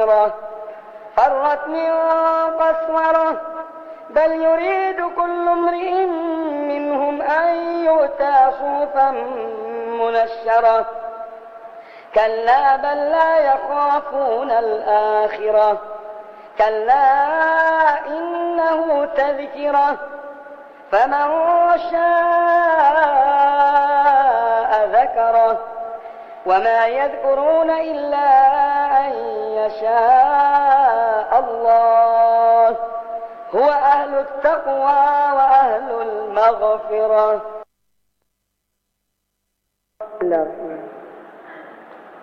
نادرة فرت من قسورة بل يريد كل امرئ منهم أن يؤتى صحفا منشرة كلا بل لا يخافون الآخرة كلا إنه تذكرة فمن شاء ذكره وما يذكرون إلا أن يشاء الله هو أهل التقوى وأهل المغفرة.